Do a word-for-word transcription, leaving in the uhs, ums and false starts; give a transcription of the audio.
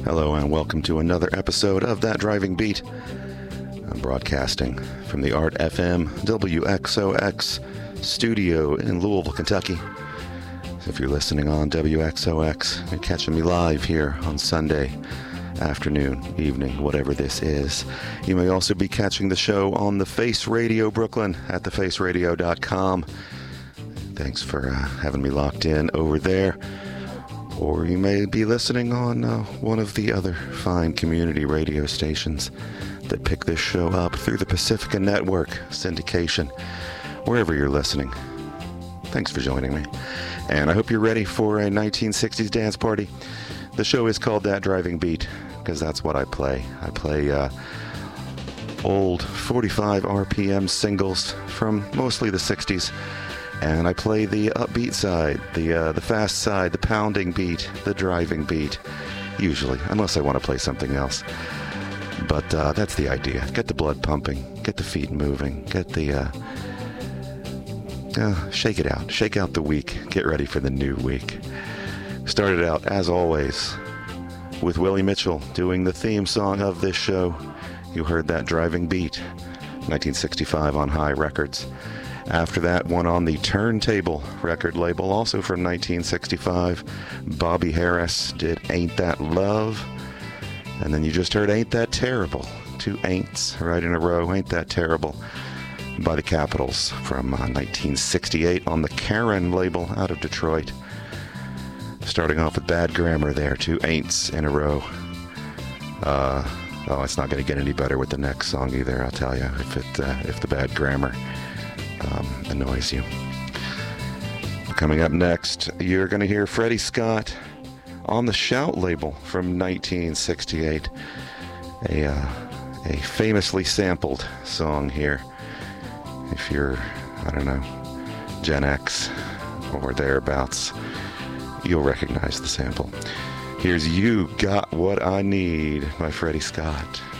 Hello and welcome to another episode of That Driving Beat. I'm broadcasting from the Art F M W X O X studio in Louisville, Kentucky. If you're listening on W X O X, you're catching me live here on Sunday afternoon, evening, whatever this is. You may also be catching the show on the Face Radio Brooklyn at the face radio dot com. Thanks for uh, having me locked in over there. Or you may be listening on uh, one of the other fine community radio stations that pick this show up through the Pacifica Network syndication, wherever you're listening. Thanks for joining me. And I hope you're ready for a nineteen sixties dance party. The show is called That Driving Beat because that's what I play. I play uh, old forty-five R P M singles from mostly the sixties. And I play the upbeat side, the uh, the fast side, the pounding beat, the driving beat, usually, unless I want to play something else. But uh, that's the idea. Get the blood pumping, get the feet moving, get the... Uh, uh, shake it out. Shake out the week. Get ready for the new week. Started out, as always, with Willie Mitchell doing the theme song of this show. You heard that driving beat, nineteen sixty-five on High Records. After that, one on the Turntable record label, also from nineteen sixty-five. Bobby Harris did Ain't That Love. And then you just heard Ain't That Terrible. Two ain'ts right in a row. Ain't That Terrible by the Capitals from uh, nineteen sixty-eight on the Karen label out of Detroit. Starting off with Bad Grammar there. Two ain'ts in a row. Uh, oh, it's not going to get any better with the next song either, I'll tell you, if, it, uh, if the Bad Grammar Um, annoys you. Coming up next, you're going to hear Freddie Scott on the Shout label from nineteen sixty-eight. A, uh, a famously sampled song here. If you're, I don't know, Gen X or thereabouts, you'll recognize the sample. Here's You Got What I Need by Freddie Scott.